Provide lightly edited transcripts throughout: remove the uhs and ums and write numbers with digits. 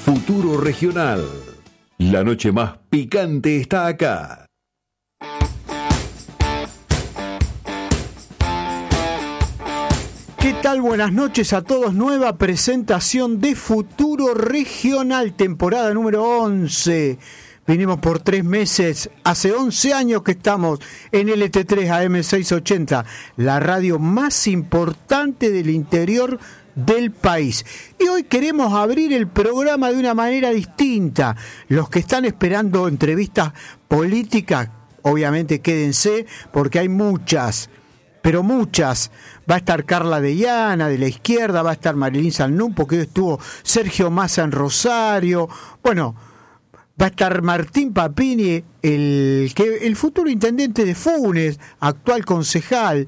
Futuro Regional. La noche más picante está acá. ¿Qué tal? Buenas noches a todos. Nueva presentación de Futuro Regional, temporada número 11. Vinimos por 3 meses. Hace 11 años que estamos en LT3 AM680, la radio más importante del interior del país. Y hoy queremos abrir el programa de una manera distinta. Los que están esperando entrevistas políticas, obviamente quédense, porque hay muchas, pero muchas. Va a estar Carla Deiana de la izquierda, va a estar Marilyn Salnum, porque hoy estuvo Sergio Massa en Rosario. Bueno, va a estar Martín Papini, el futuro intendente de Funes, actual concejal.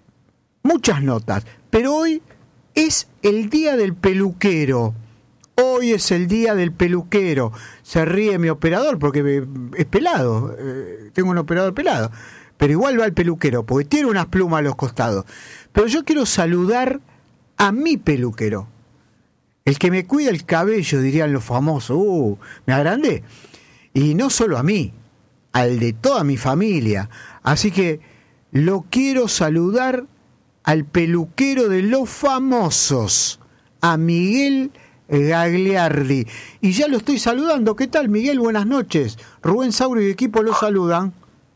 Muchas notas, pero hoy es el día del peluquero. Hoy es el día del peluquero. Se ríe mi operador porque es pelado. Tengo un operador pelado. Pero igual va el peluquero porque tiene unas plumas a los costados. Pero yo quiero saludar a mi peluquero. El que me cuida el cabello, dirían los famosos. Me agrandé. Y no solo a mí, al de toda mi familia. Así que lo quiero saludar al peluquero de los famosos, a Miguel Gagliardi. Y ya lo estoy saludando. ¿Qué tal, Miguel? Buenas noches. Rubén Sauro y equipo lo saludan.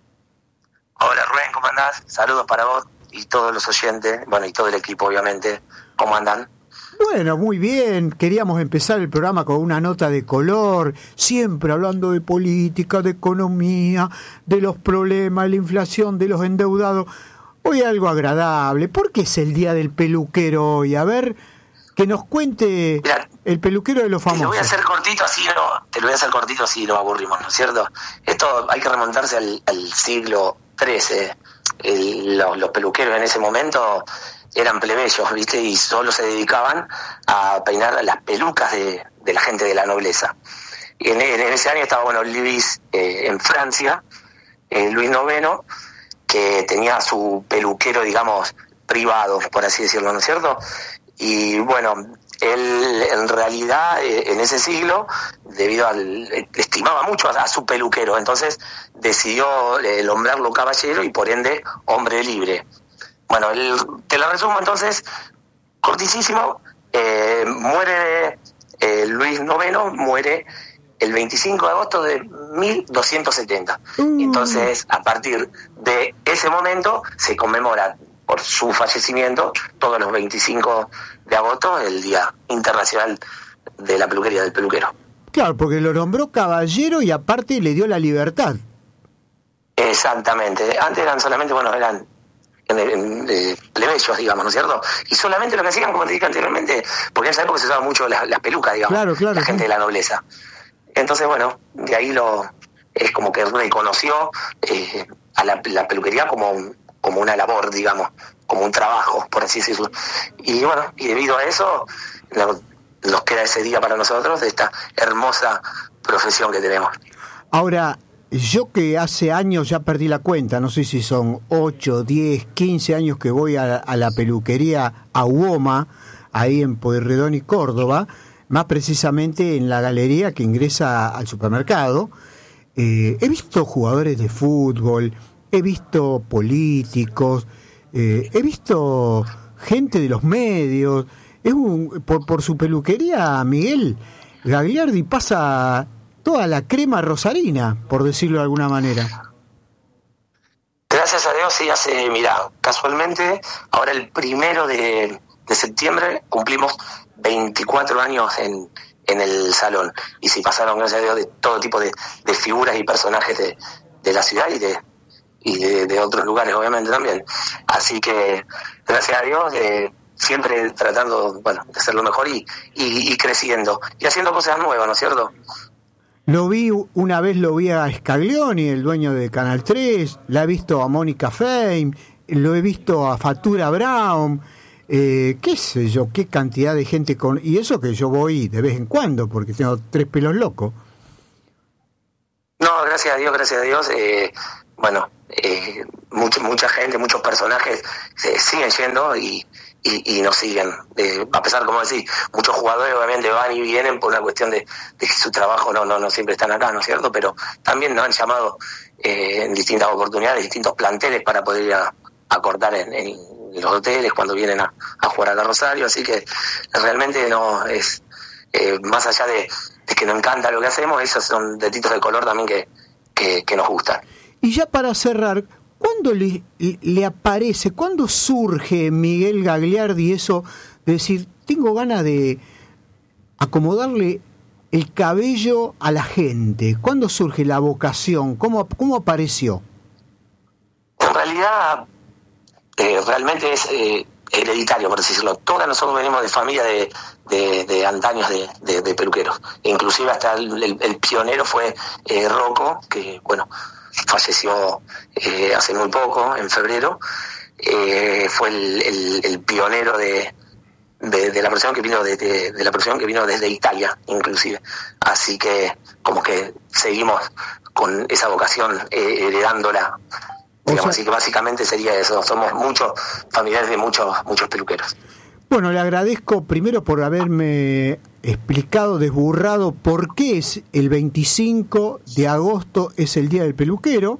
Hola, Rubén, ¿cómo andás? Saludos para vos y todos los oyentes, bueno, y todo el equipo, obviamente. ¿Cómo andan? Bueno, muy bien. Queríamos empezar el programa con una nota de color, siempre hablando de política, de economía, de los problemas, la inflación, de los endeudados. Hoy algo agradable. ¿Por qué es el día del peluquero hoy? A ver, que nos cuente. Mirá, el peluquero de los famosos. Te lo voy a hacer cortito así no aburrimos, ¿no es cierto? Esto hay que remontarse al siglo XIII. Los peluqueros en ese momento eran plebeyos, ¿viste? Y solo se dedicaban a peinar las pelucas de la gente de la nobleza. Y en ese año estaba, Luis en Francia, Luis IX, que tenía su peluquero, digamos, privado, por así decirlo, ¿no es cierto? Y bueno, él en realidad en ese siglo, estimaba mucho a su peluquero, entonces decidió nombrarlo caballero y por ende hombre libre. Bueno, te lo resumo entonces, cortísimo. Muere Luis IX, muere el 25 de agosto de 1270. Entonces, a partir de ese momento, se conmemora por su fallecimiento todos los 25 de agosto, el Día Internacional de la Peluquería, del peluquero. Claro, porque lo nombró caballero y aparte le dio la libertad. Exactamente. Antes eran solamente, eran plebeyos, digamos, ¿no es cierto? Y solamente lo que hacían, como te dije anteriormente, porque en esa época se usaban mucho las pelucas, digamos, claro, la gente de la nobleza. Entonces, de ahí es como que reconoció a la peluquería como una labor, digamos, como un trabajo, por así decirlo. Y debido a eso, nos queda ese día para nosotros de esta hermosa profesión que tenemos. Ahora, yo que hace años ya perdí la cuenta, no sé si son 8, 10, 15 años que voy a la peluquería Ahuoma, ahí en Pueyrredón y Córdoba, más precisamente en la galería que ingresa al supermercado. He visto jugadores de fútbol, he visto políticos, he visto gente de los medios. Por su peluquería, Miguel Gagliardi pasa toda la crema rosarina, por decirlo de alguna manera. Gracias a Dios, sí, casualmente, ahora el 1 de septiembre cumplimos 24 años en el salón. Y sí, pasaron, gracias a Dios, de todo tipo de figuras y personajes de la ciudad y de otros lugares, obviamente, también. Así que, gracias a Dios, siempre tratando, de hacerlo mejor y creciendo. Y haciendo cosas nuevas, ¿no es cierto? Una vez lo vi a Scaglioni, el dueño de Canal 3, la he visto a Mónica Fein, lo he visto a Fatura Brown, qué sé yo, qué cantidad de gente y eso que yo voy de vez en cuando, porque tengo 3 pelos locos. No, gracias a Dios, mucha gente, muchos personajes siguen yendo y y nos siguen. A pesar, como decís, muchos jugadores obviamente van y vienen por una cuestión de que su trabajo no siempre están acá, ¿no es cierto? Pero también nos han llamado en distintas oportunidades, distintos planteles para poder ir a cortar en los hoteles cuando vienen a jugar acá a Rosario, así que realmente no es más allá de que nos encanta lo que hacemos, esos son detallitos de color también que nos gustan. Y ya para cerrar, ¿cuándo le aparece, cuándo surge Miguel Gagliardi eso de decir, tengo ganas de acomodarle el cabello a la gente? ¿Cuándo surge la vocación? ¿Cómo apareció? En realidad, realmente es hereditario, por así decirlo. Todos nosotros venimos de familia de antaños de peluqueros. Inclusive hasta el pionero fue Rocco, que bueno, falleció hace muy poco, en febrero. Fue el pionero de la profesión que vino de la profesión que vino desde Italia, inclusive. Así que como que seguimos con esa vocación heredándola. Digamos, así que básicamente sería eso, somos muchos familiares de muchos peluqueros. Bueno, le agradezco primero por haberme explicado, desburrado por qué es el 25 de agosto, es el Día del Peluquero,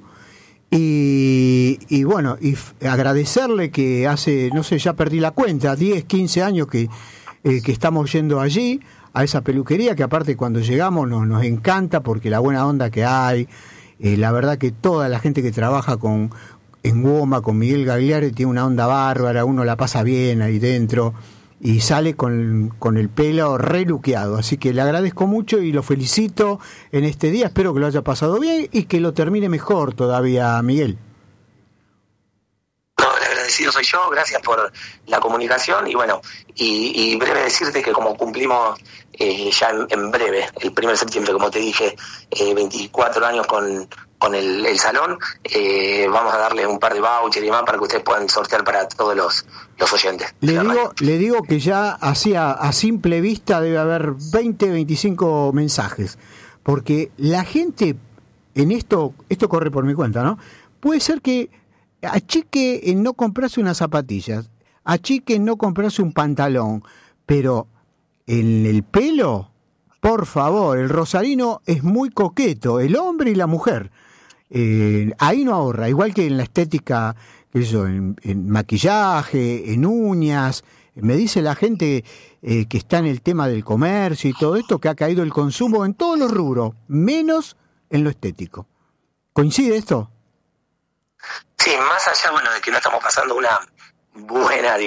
y bueno, y agradecerle que hace, no sé, ya perdí la cuenta, 10, 15 años que estamos yendo allí, a esa peluquería, que aparte cuando llegamos nos encanta porque la buena onda que hay. La verdad que toda la gente que trabaja en Woma, con Miguel Gagliardi, tiene una onda bárbara, uno la pasa bien ahí dentro y sale con el pelo reluqueado. Así que le agradezco mucho y lo felicito en este día, espero que lo haya pasado bien y que lo termine mejor todavía, Miguel. No, el agradecido soy yo, gracias por la comunicación y bueno, y breve decirte que como cumplimos ya en breve, el 1 de septiembre, como te dije, 24 años con el salón, vamos a darle un par de vouchers y demás para que ustedes puedan sortear para todos los oyentes. Le digo que ya a simple vista debe haber 20, 25 mensajes, porque la gente en esto corre por mi cuenta, ¿no? Puede ser que achique en no comprarse unas zapatillas, achique en no comprarse un pantalón, pero en el pelo, por favor, el rosarino es muy coqueto, el hombre y la mujer. Ahí no ahorra, igual que en la estética, en maquillaje, en uñas. Me dice la gente que está en el tema del comercio y todo esto, que ha caído el consumo en todos los rubros, menos en lo estético. ¿Coincide esto? Sí, más allá, bueno, de que no estamos pasando una buena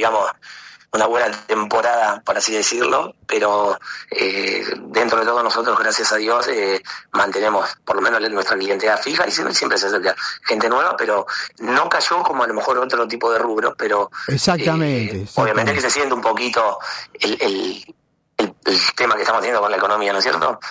temporada, por así decirlo, pero dentro de todo nosotros, gracias a Dios, mantenemos por lo menos nuestra clientela fija y siempre se acerca gente nueva, pero no cayó como a lo mejor otro tipo de rubro, pero exactamente. Obviamente que se siente un poquito el tema que estamos teniendo con la economía, ¿no es cierto?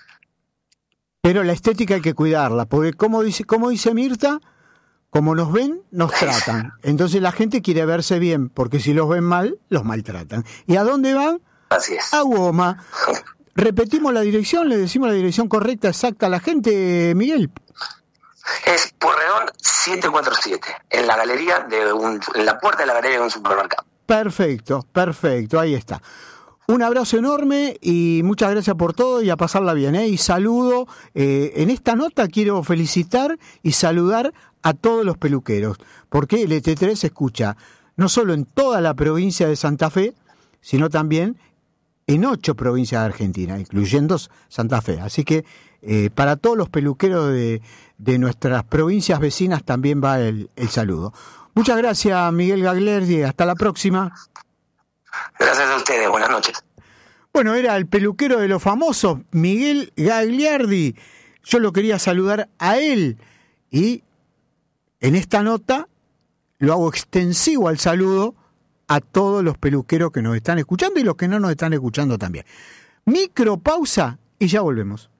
Pero la estética hay que cuidarla, porque como dice Mirta, como nos ven, nos tratan. Entonces la gente quiere verse bien, porque si los ven mal, los maltratan. ¿Y a dónde van? Así es. A Woma. Repetimos la dirección, le decimos la dirección correcta, exacta a la gente, Miguel. Es Pueyrredón 747, en la galería en la puerta de la galería de un supermercado. Perfecto, ahí está. Un abrazo enorme y muchas gracias por todo y a pasarla bien, ¿eh? Y saludo, en esta nota quiero felicitar y saludar a todos los peluqueros, porque el ET3 se escucha no solo en toda la provincia de Santa Fe, sino también en 8 provincias de Argentina, incluyendo Santa Fe. Así que para todos los peluqueros de nuestras provincias vecinas también va el saludo. Muchas gracias, Miguel Gagliardi, hasta la próxima. Gracias a ustedes, buenas noches. Bueno, era el peluquero de los famosos, Miguel Gagliardi. Yo lo quería saludar a él y en esta nota lo hago extensivo al saludo a todos los peluqueros que nos están escuchando y los que no nos están escuchando también. Micropausa y ya volvemos.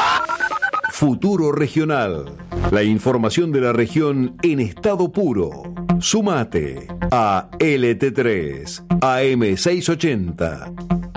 Futuro Regional. La información de la región en estado puro. Sumate a LT3 AM680.